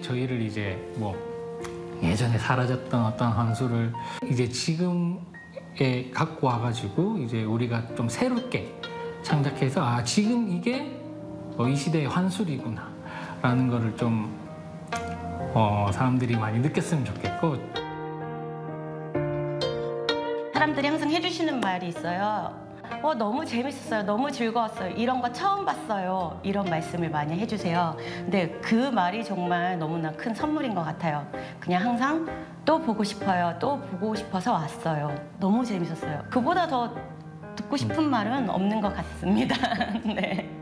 저희를 이제 뭐 예전에 사라졌던 어떤 환수를 이제 지금에 갖고 와가지고 이제 우리가 좀 새롭게 창작해서 아 지금 이게 이 시대의 환술이구나 라는 거를 좀 사람들이 많이 느꼈으면 좋겠고. 사람들이 항상 해주시는 말이 있어요. 너무 재밌었어요. 너무 즐거웠어요. 이런 거 처음 봤어요. 이런 말씀을 많이 해주세요. 근데 그 말이 정말 너무나 큰 선물인 것 같아요. 그냥 항상 또 보고 싶어요. 또 보고 싶어서 왔어요. 너무 재밌었어요. 그보다 더 듣고 싶은 말은 없는 것 같습니다. 네.